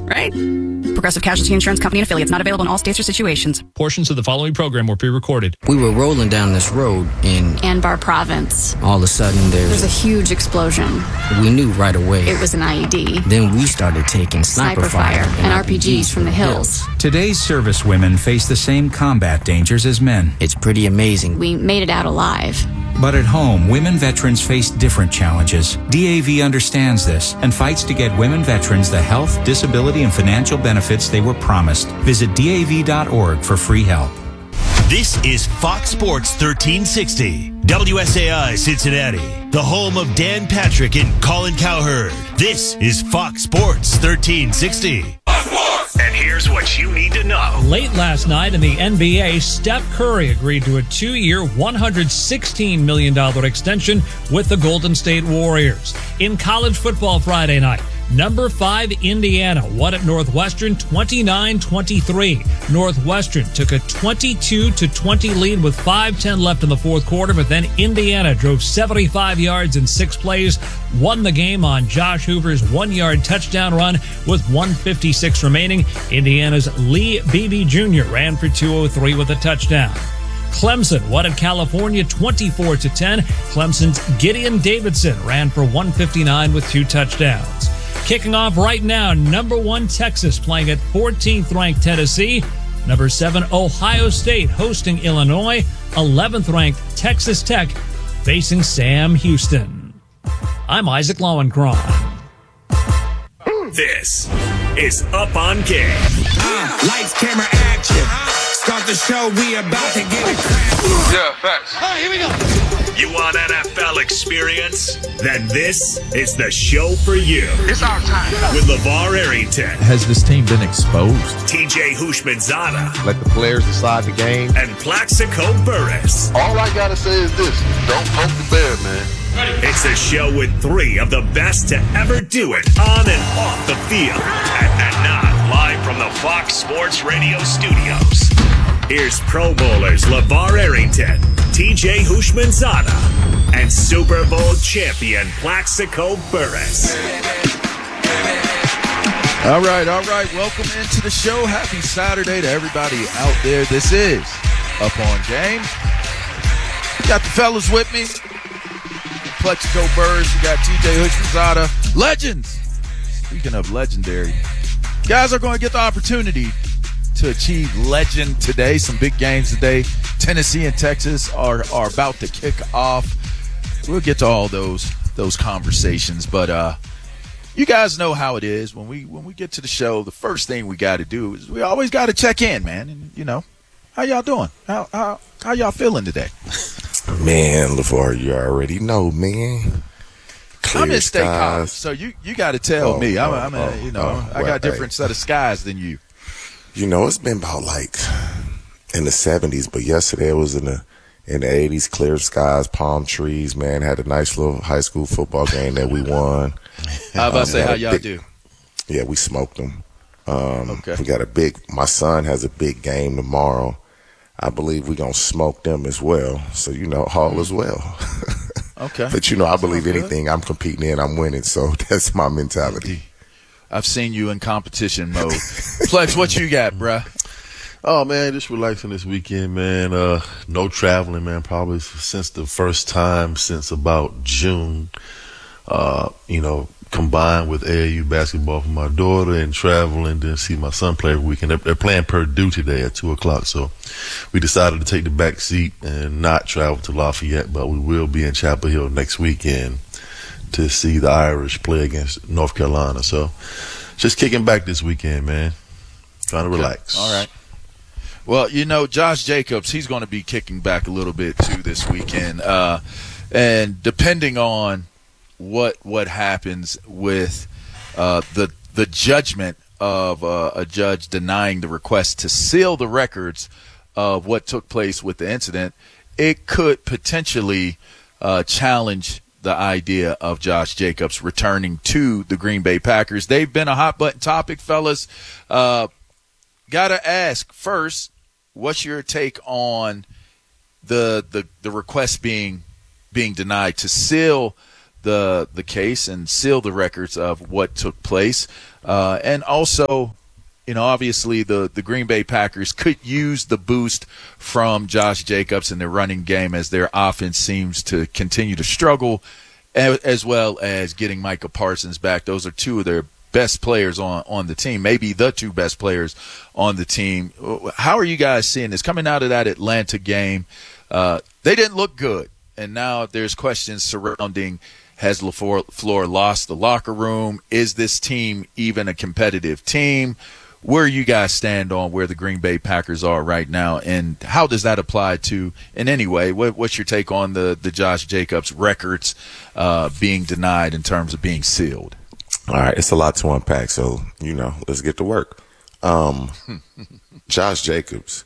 right? Progressive Casualty Insurance Company and Affiliates. Not available in all states or situations. Portions of the following program were pre-recorded. We were rolling down this road in Anbar Province. All of a sudden There's a huge explosion. We knew right away. It was an IED. Then we started taking sniper fire and RPGs from the hills. Today's servicewomen face the same combat dangers as men. It's pretty amazing. We made it out alive. But at home, women veterans face different challenges. DAV understands this and fights to get women veterans the health, disability, and financial benefits they were promised. Visit DAV.org for free help. This is Fox Sports 1360, WSAI Cincinnati, the home of Dan Patrick and Colin Cowherd. This is Fox Sports 1360. And here's what you need to know. Late last night in the NBA, Steph Curry agreed to a 2-year, $116 million extension with the Golden State Warriors. In college football Friday night, number 5 Indiana won at Northwestern 29-23. Northwestern took a 22-20 lead with 5:10 left in the fourth quarter, but then Indiana drove 75 yards in 6 plays, won the game on Josh Hoover's 1-yard touchdown run with 1:56 remaining. Indiana's Lee Beebe Jr. ran for 203 with a touchdown. Clemson won at California 24-10. Clemson's Gideon Davidson ran for 159 with 2 touchdowns. Kicking off right now, number 1 Texas playing at 14th ranked Tennessee. Number 7 Ohio State hosting Illinois. 11th ranked Texas Tech facing Sam Houston. I'm Isaac Lowenkron. This is Up on Game. Lights, camera, action. Start the show, we about to get it cracking. Yeah, facts. All right, here we go. You want NFL experience? Then this is the show for you. It's our time. With LeVar Arrington, Has this team been exposed? TJ Houshmandzadeh, Let the players decide the game. and Plaxico Burress. All I gotta say is this: don't poke the bear, man. It's a show with 3 of the best to ever do it on and off the field. And now, live from the Fox Sports Radio studios, here's Pro Bowlers LeVar Arrington, TJ Houshmandzadeh, and Super Bowl champion Plaxico Burress. All right. Welcome into the show. Happy Saturday to everybody out there. This is Up on Game. Got the fellas with me. Plaxico Burress. We got TJ Houshmandzadeh. Legends. Speaking of legendary, guys are going to get the opportunity to achieve legend today. Some big games today. Tennessee and Texas are about to kick off. We'll get to all those conversations, but you guys know how it is. When we get to the show, the first thing we got to do is we always got to check in, man. And how y'all doing? How y'all feeling today? Man, LeVar, you already know, man. I'm in State College, so you got to tell me. I got a different set of skies than you. It's been about like in the 70s, but yesterday it was in the 80s, clear skies, palm trees, man. Had a nice little high school football game that we won. How about how y'all do? Yeah, we smoked them. Okay. We got my son has a big game tomorrow. I believe we're going to smoke them as well. So, Hall as well. Okay. But, I believe anything I'm competing in, I'm winning. So that's my mentality. I've seen you in competition mode. Plex, what you got, bruh? Oh, man, just relaxing this weekend, man. No traveling, man, probably since the first time since about June. Combined with AAU basketball for my daughter and traveling to see my son play every weekend. They're playing Purdue today at 2 o'clock, so we decided to take the back seat and not travel to Lafayette, but we will be in Chapel Hill next weekend to see the Irish play against North Carolina. So just kicking back this weekend, man. Trying to relax. All right. Well, Josh Jacobs, he's going to be kicking back a little bit too this weekend. And depending on what happens with the judgment of a judge denying the request to seal the records of what took place with the incident, it could potentially challenge the idea of Josh Jacobs returning to the Green Bay Packers. They've been a hot-button topic, fellas. Got to ask first, what's your take on the request being denied to seal the case and seal the records of what took place? And also, obviously the Green Bay Packers could use the boost from Josh Jacobs in their running game as their offense seems to continue to struggle, as well as getting Micah Parsons back. Those are two of their best players on the team, maybe the two best players on the team. How are you guys seeing this? Coming out of that Atlanta game, they didn't look good, and now there's questions surrounding, has LaFleur lost the locker room? Is this team even a competitive team? Where you guys stand on where the Green Bay Packers are right now, and how does that apply to, in any way, what's your take on the Josh Jacobs records being denied in terms of being sealed? All right, it's a lot to unpack, so, let's get to work. Josh Jacobs,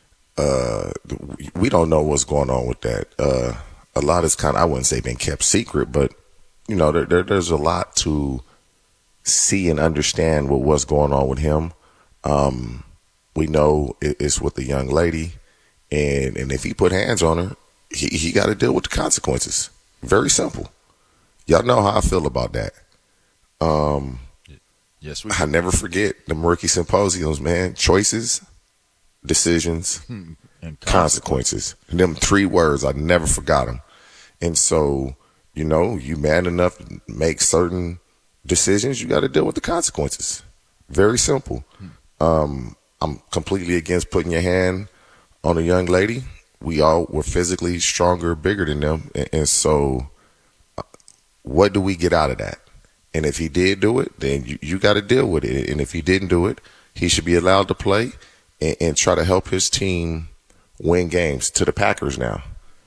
we don't know what's going on with that. A lot is I wouldn't say been kept secret, but, there's a lot to see and understand with what's going on with him. We know it's with the young lady, and if he put hands on her, he got to deal with the consequences. Very simple. Y'all know how I feel about that. Yes, I never forget the rookie symposiums, man. Choices, decisions, and consequences. And them 3 words, I never forgot them. And so, you man enough to make certain decisions, you got to deal with the consequences. Very simple. I'm completely against putting your hand on a young lady. We all were physically stronger, bigger than them. And so what do we get out of that? And if he did do it, then you got to deal with it. And if he didn't do it, he should be allowed to play and try to help his team win games. To the Packers now.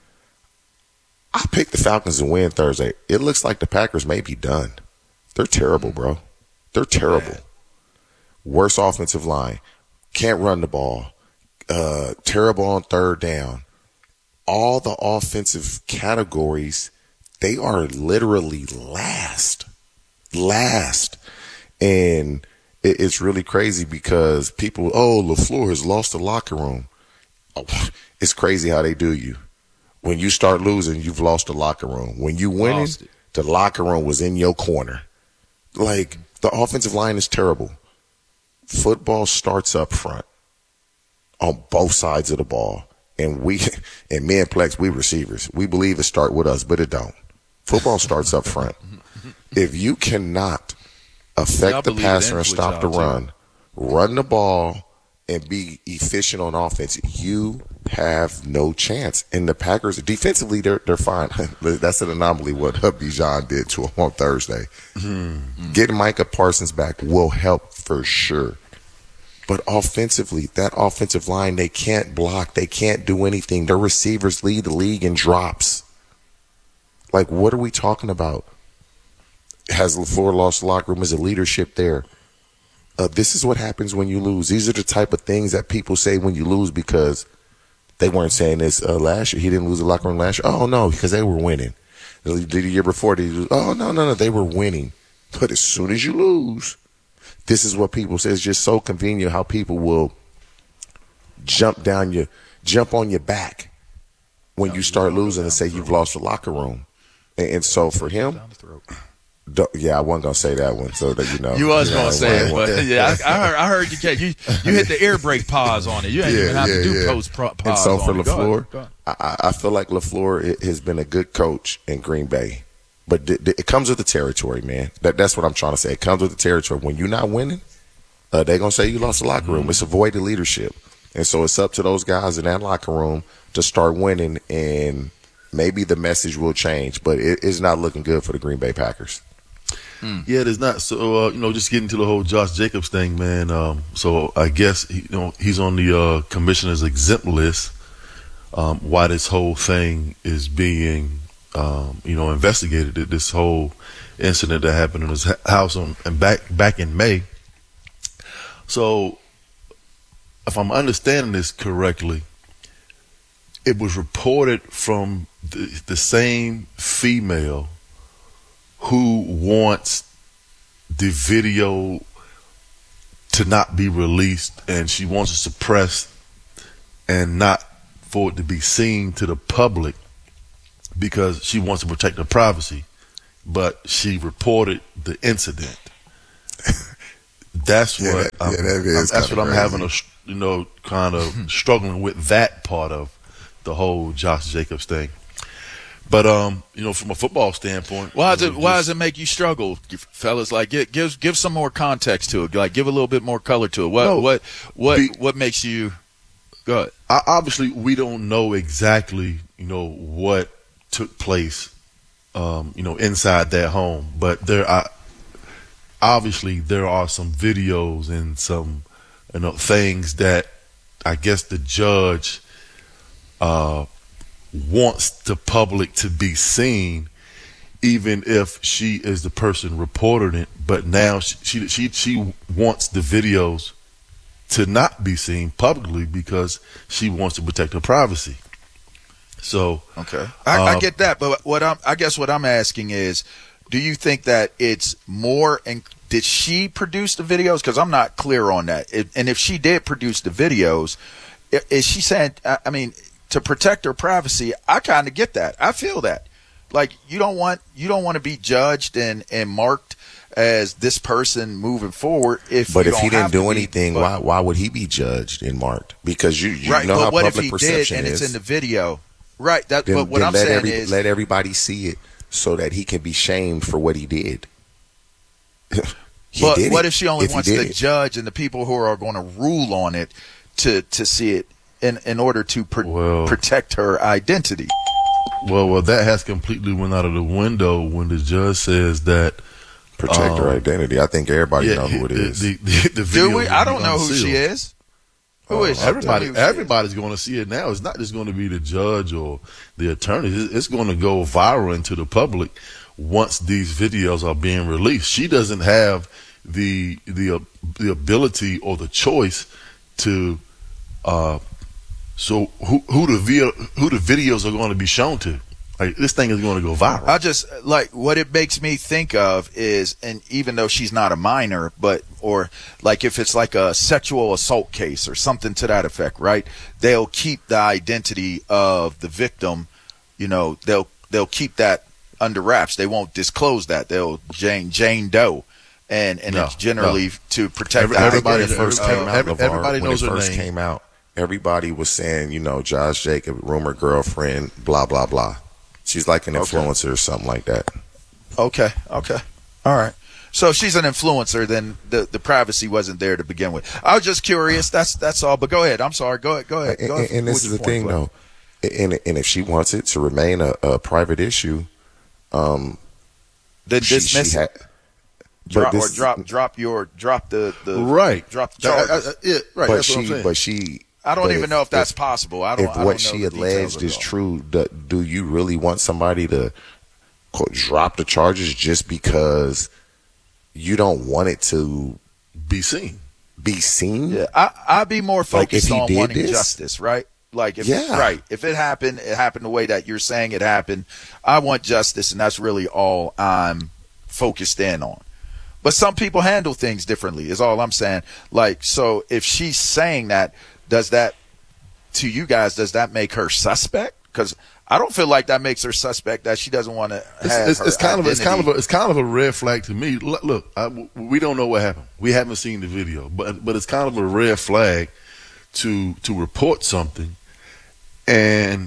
I picked the Falcons to win Thursday. It looks like the Packers may be done. They're terrible, bro. They're terrible. Worst offensive line. Can't run the ball. Terrible on third down. All the offensive categories, they are literally last. And it's really crazy because people, LaFleur has lost the locker room. It's crazy how they do you. When you start losing, you've lost the locker room. When you winning, the locker room was in your corner. Like, the offensive line is terrible. Football starts up front on both sides of the ball. And me and Plex, we receivers. We believe it start with us, but it don't. Football starts up front. If you cannot affect the passer and stop the run the ball, and be efficient on offense, you have no chance. And the Packers, defensively, they're fine. That's an anomaly what Bijan did to him on Thursday. Getting Micah Parsons back will help for sure. But offensively, that offensive line, they can't block. They can't do anything. Their receivers lead the league in drops. Like, what are we talking about? Has LaFleur lost the locker room? Is the leadership there? This is what happens when you lose. These are the type of things that people say when you lose, because they weren't saying this last year. He didn't lose the locker room last year. Oh, no, because they were winning. The year before, no, they were winning. But as soon as you lose, this is what people say. It's just so convenient how people will jump on your back when you start losing and say you've lost the locker room. And so for him, I wasn't gonna say that one, so that you know. You was gonna say it, but I heard you hit the air brake pause on it. You ain't even have to do post pause. And so for LaFleur, go ahead. I feel like LaFleur has been a good coach in Green Bay, but it comes with the territory, man. That's what I'm trying to say. It comes with the territory. When you're not winning, they're gonna say you lost the locker room. It's avoided leadership, and so it's up to those guys in that locker room to start winning, and maybe the message will change. But it is not looking good for the Green Bay Packers. Yeah, it is not. So, just getting to the whole Josh Jacobs thing, man. So I guess, he's on the commissioner's exempt list. Why this whole thing is being, investigated. This whole incident that happened in his house back in May. So, if I'm understanding this correctly, it was reported from the same female who wants the video to not be released, and she wants to suppress and not for it to be seen to the public because she wants to protect her privacy. But she reported the incident. That's what that's what I'm having kind of struggling with that part of the whole Josh Jacobs thing. But from a football standpoint, why does it make you struggle, fellas? Like, give some more context to it. Like, give a little bit more color to it. What makes you go ahead? Obviously, we don't know exactly what took place inside that home, but there are some videos and some things that I guess the judge wants the public to be seen, even if she is the person reporting it. But now she wants the videos to not be seen publicly because she wants to protect her privacy. So okay, I get that, but what I'm asking is, do you think that it's more? And did she produce the videos? Because I'm not clear on that. And if she did produce the videos, is she saying? I mean, to protect her privacy, I kind of get that. I feel that. Like, you don't want to be judged and marked as this person moving forward. If he didn't do anything, why would he be judged and marked? Because you right, know but how what public if he perception did and is. it's in the video? Right. But what I'm saying is, let everybody see it so that he can be shamed for what he did. But what if she only wants the judge and the people who are going to rule on it to see it in order to protect her identity? Well, that has completely went out of the window when the judge says that protect her identity. I think everybody knows who it is. The do we? I don't know who she is. Who is she? Everybody's going to see it now. It's not just going to be the judge or the attorney. It's going to go viral into the public once these videos are being released. She doesn't have the ability or the choice to. So who the videos are going to be shown to? Like, this thing is going to go viral. I just like what it makes me think of is, and even though she's not a minor, or like if it's like a sexual assault case or something to that effect, right? They'll keep the identity of the victim, they'll keep that under wraps. They won't disclose that. They'll Jane Doe. And it's generally to protect everybody. First came out. Everybody knows her first name. Came out. Everybody was saying, Josh Jacob, rumored girlfriend, blah blah blah. She's like an influencer or something like that. Okay. All right. So if she's an influencer, then the privacy wasn't there to begin with. I was just curious. That's all. But go ahead. I'm sorry. Go ahead. And this is the thing, though. And if she wants it to remain a private issue, then dismiss it. Drop the right. Drop the charges. Right. But that's what I'm saying. But she. I don't even know if that's possible. If what she alleged is true, do you really want somebody to quote, drop the charges just because you don't want it to be seen? Yeah, I'd be more focused on wanting justice, right? Like if it happened the way that you're saying it happened. I want justice, and that's really all I'm focused in on. But some people handle things differently, is all I'm saying. Like, so if she's saying that, does that make her suspect? Because I don't feel like that makes her suspect that she doesn't want to have it's kind of a red flag to me. Look, we don't know what happened. We haven't seen the video, but it's kind of a red flag to report something and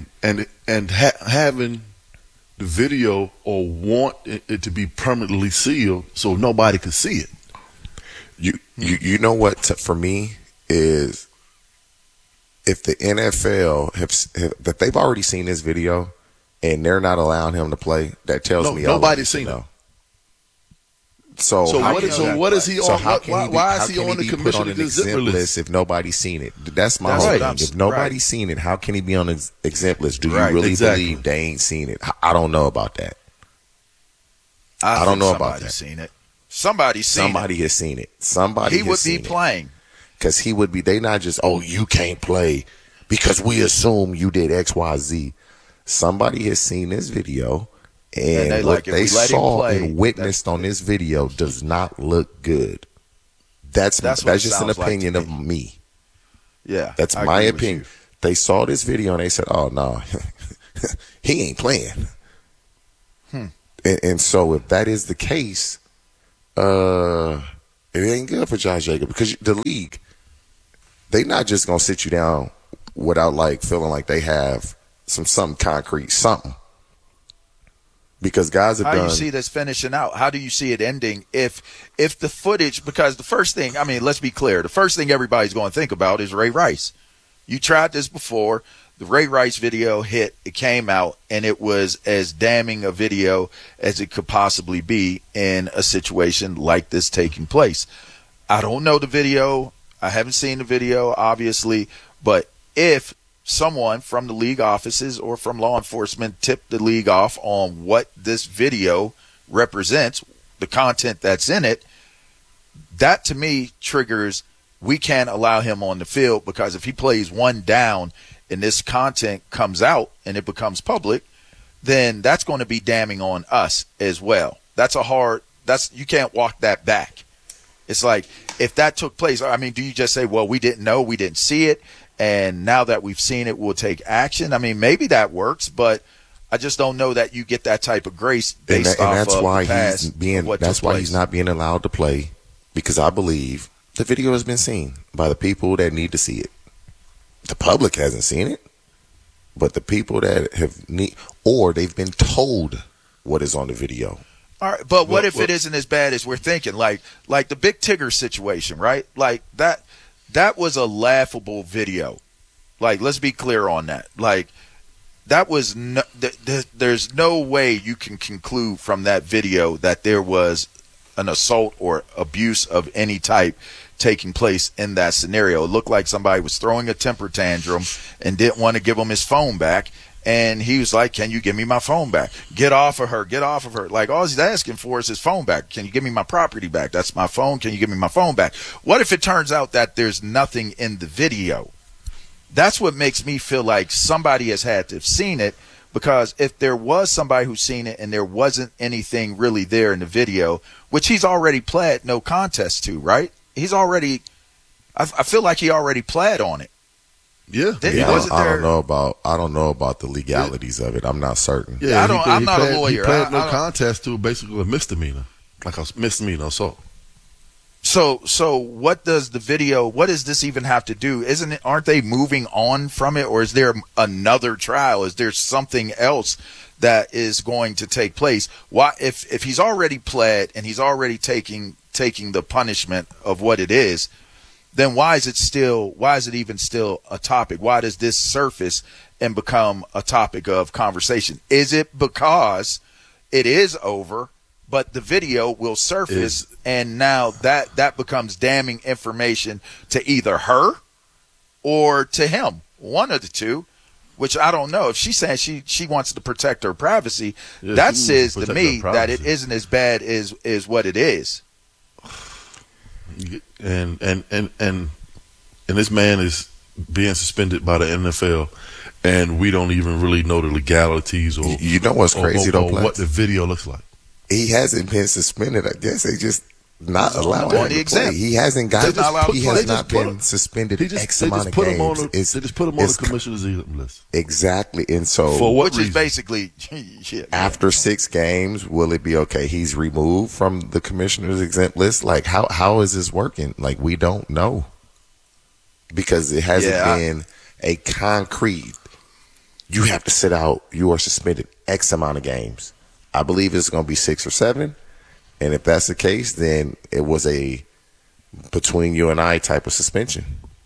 having the video or want it to be permanently sealed so nobody can see it. You know what for me is, if the NFL that they've already seen this video and they're not allowing him to play, that tells me nobody's seen it. So what is he on? Why is he on the commission on an exempt list if nobody's seen it? That's my whole thing. If nobody's seen it, how can he be on an exempt list? Do you really believe they ain't seen it? I don't know about that. I don't know about that. Seen it. Somebody has seen it. Somebody he would be playing. Because he would be. They not just, you can't play because we assume you did X, Y, Z. Somebody has seen this video. And what they saw and witnessed on this video does not look good. That's just an opinion of me. Yeah, that's my opinion. They saw this video and they said, "Oh no, he ain't playing." And so, if that is the case, if It ain't good for Josh Jacobs because the league, they not just gonna sit you down without like feeling like they have something concrete, something. Because guys have done. How do you see this finishing out? How do you see it ending if the footage? Because the first thing, I mean, let's be clear. The first thing everybody's going to think about is Ray Rice. You tried this before. The Ray Rice video hit. It came out, and it was as damning a video as it could possibly be in a situation like this taking place. I don't know the video. I haven't seen the video, obviously. But if someone from the league offices or from law enforcement tipped the league off on what this video represents, the content that's in it, that to me triggers we can't allow him on the field, because if he plays one down and this content comes out and it becomes public, then that's going to be damning on us as well. You can't walk that back. It's like, if that took place, I mean, do you just say, well, we didn't know, we didn't see it, and now that we've seen it, we'll take action? I mean, maybe that works, but I just don't know that you get that type of grace based off that's of why the past. That's why he's not being allowed to play, because I believe the video has been seen by the people that need to see it. The public hasn't seen it, but the people that or they've been told what is on the video. All right, but what if it isn't as bad as we're thinking? Like the Big Tigger situation, right? Like that was a laughable video. Like, let's be clear on that. Like, that was there's no way you can conclude from that video that there was an assault or abuse of any type taking place in that scenario. It looked like somebody was throwing a temper tantrum and didn't want to give him his phone back. And he was like, can you give me my phone back? Get off of her. Get off of her. Like, all he's asking for is his phone back. Can you give me my property back? That's my phone. Can you give me my phone back? What if it turns out that there's nothing in the video? That's what makes me feel like somebody has had to have seen it, because if there was somebody who's seen it and there wasn't anything really there in the video, which he's already pled no contest to, right? He's already, I feel like he already pled on it. Yeah, I don't know about the legalities of it. I'm not certain. Yeah, I'm not a lawyer. He pled no contest to basically a misdemeanor, like a misdemeanor assault. So what does the video? What does this even have to do? Aren't they moving on from it, or is there another trial? Is there something else that is going to take place? Why, if he's already pled and he's already taking the punishment of what it is, then why is it even still a topic? Why does this surface and become a topic of conversation? Is it because it is over, but the video will surface, and now that becomes damning information to either her or to him, one of the two, which I don't know. If she's saying she wants to protect her privacy, that says to me that it isn't as bad as what it is. And this man is being suspended by the NFL, and we don't even really know the legalities or what's crazy though, what the video looks like. He hasn't been suspended. I guess they just not allowing him to play. He hasn't got. He has not been suspended X amount of games. They just put him on the commissioner's list. Exactly, and so for what reason? Is basically after 6 games, will it be okay? He's removed from the commissioner's exempt list. Like how is this working? Like, we don't know, because it hasn't been a concrete. You have to sit out. You are suspended X amount of games. I believe it's going to be 6 or 7. And if that's the case, then it was a between you and I type of suspension.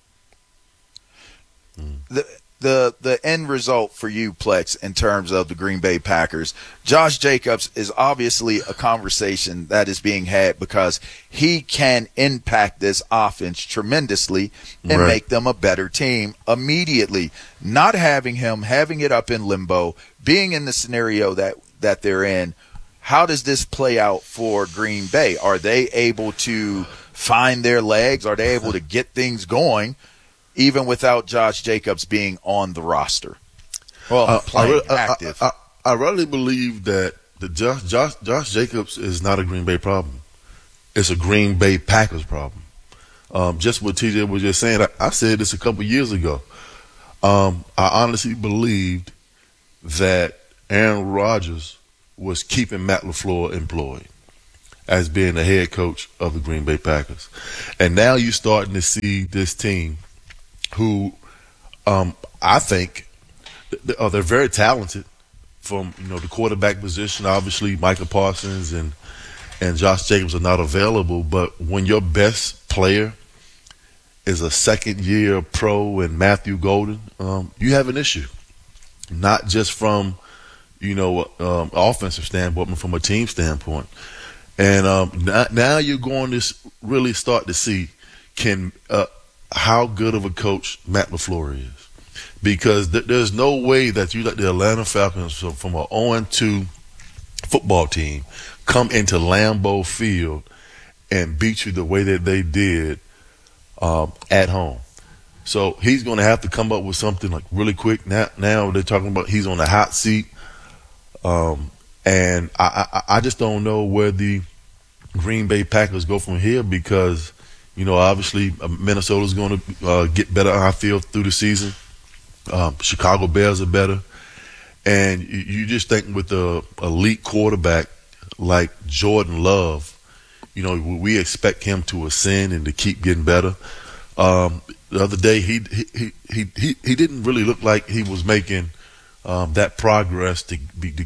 The end result for you, Plex, in terms of the Green Bay Packers, Josh Jacobs is obviously a conversation that is being had, because he can impact this offense tremendously and make them a better team immediately. Not having him, having it up in limbo, being in the scenario that they're in, how does this play out for Green Bay? Are they able to find their legs? Are they able to get things going even without Josh Jacobs being on the roster? Well, playing active. I really believe that the Josh Jacobs is not a Green Bay problem. It's a Green Bay Packers problem. Just what TJ was just saying, I said this a couple years ago. I honestly believed that Aaron Rodgers was keeping Matt LaFleur employed. as being the head coach of the Green Bay Packers. And now you're starting to see this team who I think they're very talented from, the quarterback position. Obviously, Micah Parsons and Josh Jacobs are not available, but when your best player is a second-year pro and Matthew Golden, you have an issue. Not just from, offensive standpoint, but from a team standpoint. And now you're going to really start to see how good of a coach Matt LaFleur is. Because there's no way that you let the Atlanta Falcons from an 0-2 football team come into Lambeau Field and beat you the way that they did at home. So he's going to have to come up with something like really quick. Now they're talking about he's on the hot seat. And I just don't know where the Green Bay Packers go from here because, obviously Minnesota's going to get better, I feel, through the season. Chicago Bears are better. And you just think with the elite quarterback like Jordan Love, we expect him to ascend and to keep getting better. The other day, he didn't really look like he was making that progress to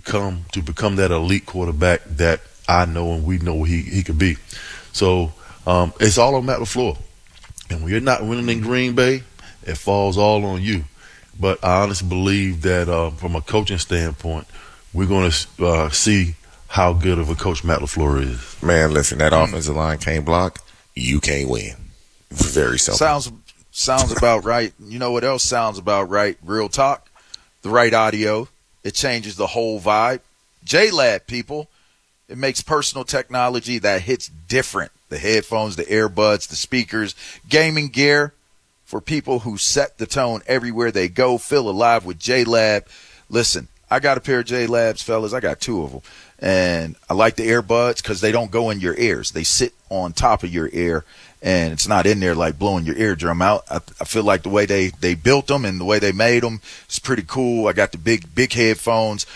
become that elite quarterback that I know and we know he could be. So it's all on Matt LaFleur. And when you're not winning in Green Bay, it falls all on you. But I honestly believe that from a coaching standpoint, we're going to see how good of a coach Matt LaFleur is. Man, listen, that offensive line can't block, you can't win. Very simple. Sounds about right. You know what else sounds about right? Real talk. The right audio. It changes the whole vibe. JLab, people. It makes personal technology that hits different. The headphones, the earbuds, the speakers, gaming gear for people who set the tone everywhere they go. Feel alive with JLab. Listen, I got a pair of JLabs, fellas. I got 2 of them. And I like the earbuds because they don't go in your ears. They sit on top of your ear, and it's not in there like blowing your eardrum out. I feel like the way they built them and the way they made them is pretty cool. I got the big headphones.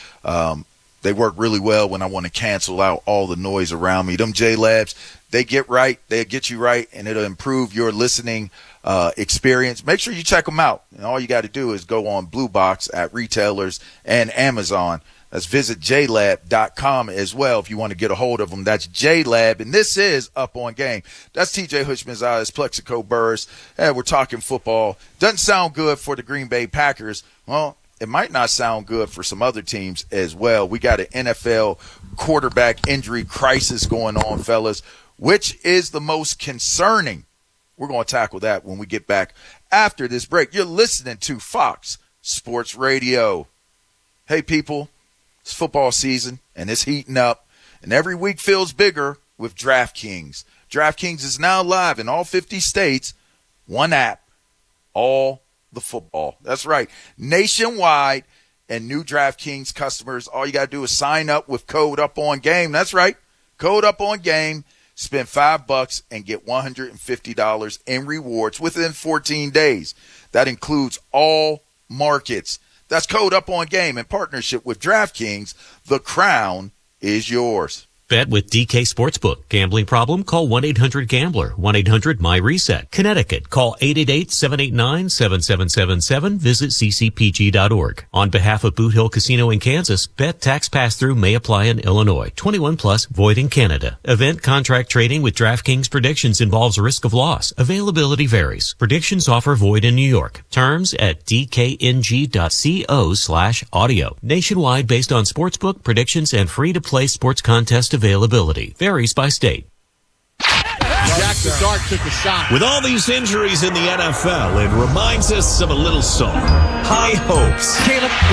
They work really well when I want to cancel out all the noise around me. Them JLabs, they get you right, and it'll improve your listening experience. Make sure you check them out. And all you got to do is go on Blue Box at retailers and Amazon. Let's visit JLab.com as well if you want to get a hold of them. That's JLab, and this is Up on Game. That's TJ Hushmanzadeh, Plexico Burris. Hey, we're talking football. Doesn't sound good for the Green Bay Packers. Well, it might not sound good for some other teams as well. We got an NFL quarterback injury crisis going on, fellas. Which is the most concerning? We're going to tackle that when we get back after this break. You're listening to Fox Sports Radio. Hey, people. It's football season, and it's heating up, and every week feels bigger with DraftKings. DraftKings is now live in all 50 states. One app, all the football. That's right, nationwide, and new DraftKings customers, all you got to do is sign up with code UPONGAME. That's right, code UPONGAME. Spend $5 and get $150 in rewards within 14 days. That includes all markets. That's code UPONGAME in partnership with DraftKings. The crown is yours. Bet with DK Sportsbook. Gambling problem? Call 1-800-GAMBLER. 1-800-MY-RESET. Connecticut. Call 888-789-7777. Visit ccpg.org. On behalf of Boot Hill Casino in Kansas, bet tax pass-through may apply in Illinois. 21 plus, void in Canada. Event contract trading with DraftKings predictions involves risk of loss. Availability varies. Predictions offer void in New York. Terms at dkng.co/audio. Nationwide based on sportsbook predictions and free-to-play sports contest availability. Varies by state. Jack the Dart took a shot. With all these injuries in the NFL, it reminds us of a little song. High Hopes. Caleb